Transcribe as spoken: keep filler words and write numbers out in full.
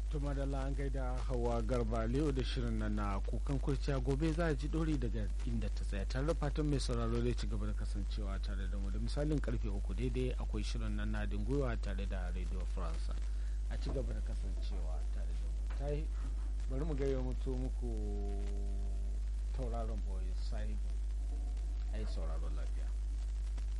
tuma da an gaida hawa garba leo da shirin nan na kukan kurciya gobe za a ji dori daga inda ta tsaya tare da fatan mai sauraro zai ci gaba da kasancewa tare da mu da misalin karfe uku daidai akwai shirin nan na dingowa tare da radio france a ci gaba da kasancewa tare da mu ta yi bari mu gaya mutu muku tauraron boy sahibu ai sauraron lafiya